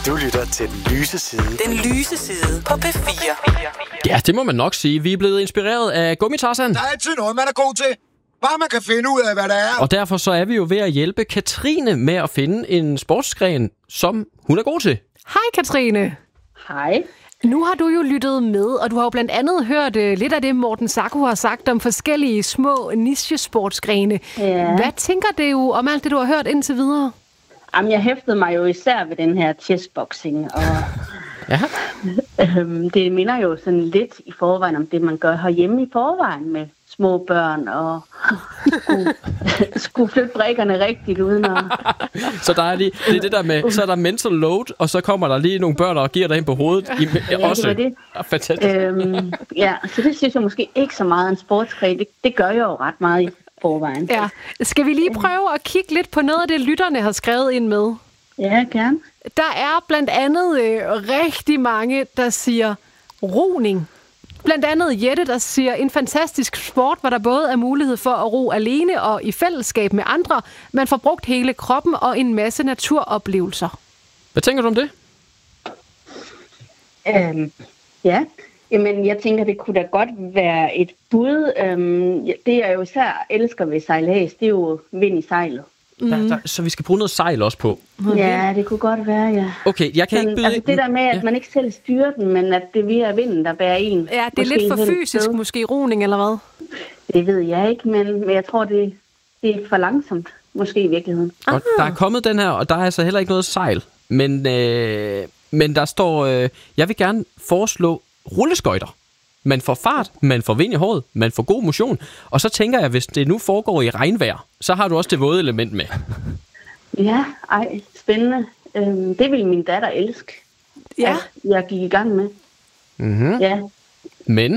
Du lytter til Den Lyse Side. Den Lyse Side på P4. Ja, det må man nok sige. Vi er blevet inspireret af Gummitarsan. Der er altid noget, man er god til. Bare man kan finde ud af, hvad der er. Og derfor så er vi jo ved at hjælpe Katrine med at finde en sportsgren, som hun er god til. Hej Katrine. Hej. Nu har du jo lyttet med, og du har jo blandt andet hørt lidt af det, Morten Sacco har sagt om forskellige små niche-sportsgrene. Ja. Hvad tænker du om alt det, du har hørt indtil videre? Jamen, jeg hæftede mig jo især ved den her chessboxing, og Ja. det minder jo sådan lidt i forvejen om det, man gør herhjemme i forvejen med små børn, og skulle flytte brikkerne rigtigt uden at... Så der er lige, det er det der med, så er der mental load, og så kommer der lige nogle børn, og giver dig ind på hovedet. Ja, også. det var det. Fantastisk. Ja, så det synes jeg måske ikke så meget en sportsgren. Det gør jeg jo ret meget i forvejen. Ja. Skal vi lige prøve at kigge lidt på noget af det, lytterne har skrevet ind med? Ja, gerne. Der er blandt andet rigtig mange, der siger roning. Blandt andet Jette, der siger, en fantastisk sport, hvor der både er mulighed for at ro alene og i fællesskab med andre. Man får brugt hele kroppen og en masse naturoplevelser. Hvad tænker du om det? Ja, jamen jeg tænker, det kunne da godt være et bud. Det jeg jo især elsker ved sejlads, det er jo vind i sejlet. Så vi skal bruge noget sejl også på. Ja, det kunne godt være, ja. Okay, jeg kan ikke byde... Altså det der med, at man ikke selv styrer den, men at det via vinden, der bærer en. Ja, det er lidt for fysisk, måske roning eller hvad? Det ved jeg ikke, men jeg tror, det er for langsomt, måske i virkeligheden. Og der er kommet den her, og der er altså heller ikke noget sejl. Men der står, jeg vil gerne foreslå rulleskøjter. Man får fart, man får vind i håret, man får god motion. Og så tænker jeg, hvis det nu foregår i regnvejr, så har du også det våde element med. Ja, spændende. Det ville min datter elske, Ja. at jeg gik i gang med. Mm-hmm. Ja, Men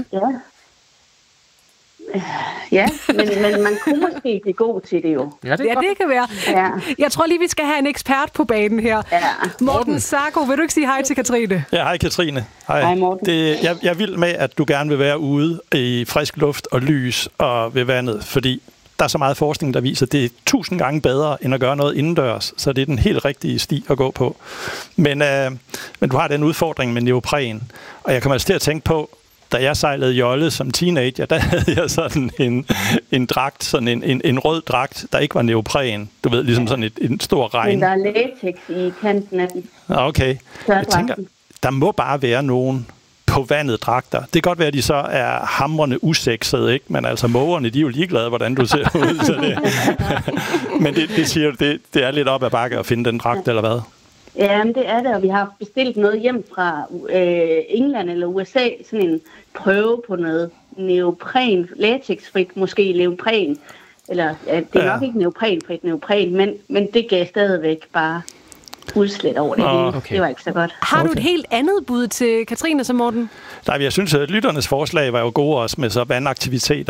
ja, men man kunne måske blive god til det jo. ja, det Ja, det kan være. Ja. Jeg tror lige, vi skal have en ekspert på banen her. Ja. Morten Sacco, vil du ikke sige hej til Katrine? Ja, hej Katrine. Hej, Morten. Jeg er vild med, at du gerne vil være ude i frisk luft og lys og ved vandet, fordi der er så meget forskning, der viser, at det er 1000 gange bedre, end at gøre noget indendørs. Så det er den helt rigtige sti at gå på. Men du har den udfordring med neopren. Og jeg kommer altså til at tænke på, da jeg sejlede jolle som teenager, der havde jeg sådan en dragt, sådan en rød dragt, der ikke var neopren. Du ved, ligesom sådan en stor regn. Men der er latex i kanten af den. Okay. Jeg tænker, der må bare være nogen på vandet dragter. Det kan godt være, at de så er hamrende usexede, ikke? Men altså mågerne, de er jo ligeglade, hvordan du ser ud. Så det. Men det siger du, det er lidt op ad bakke at finde den dragt, eller hvad? Ja, men det er det, og vi har bestilt noget hjem fra England eller USA, sådan en prøve på noget neopren, latexfrit, måske neopren, eller det er nok ikke neopren, men det gav stadigvæk bare udslæt over det hele. Okay. Det var ikke så godt. Har du et helt andet bud til Katrine som Morten? Nej, jeg synes, at lytternes forslag var jo gode også med så vandaktiviteter,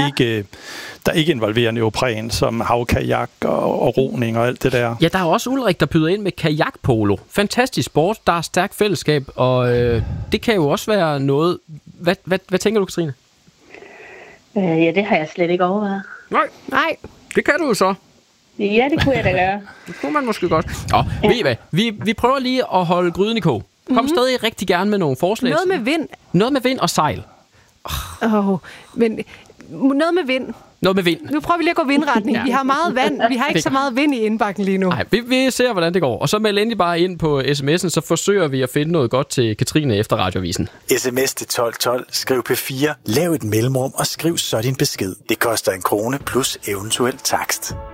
der ikke involverer neopren, som havkajak og roning og alt det der. Ja, der er også Ulrik, der byder ind med kajakpolo. Fantastisk sport, der er stærkt fællesskab, og det kan jo også være noget... Hvad tænker du, Katrine? Ja, det har jeg slet ikke overvejet. Nej. Det kan du jo så. Ja, det kunne jeg da gøre. Det kunne man måske godt. Ved I hvad? Vi prøver lige at holde gryden i kog. Kom stadig rigtig gerne med nogle forslag. Noget med vind. Noget med vind og sejl. Men noget med vind. Noget med vind. Nu prøver vi lige at gå vindretning. Ja. Vi har meget vand. Vi har ikke så meget vind i indbakken lige nu. Nej, vi ser, hvordan det går. Og så meld endelig bare ind på sms'en, så forsøger vi at finde noget godt til Katrine efter Radioavisen. SMS til 1212, skriv P4, lav et mellemrum og skriv så din besked. Det koster 1 krone plus eventuel takst.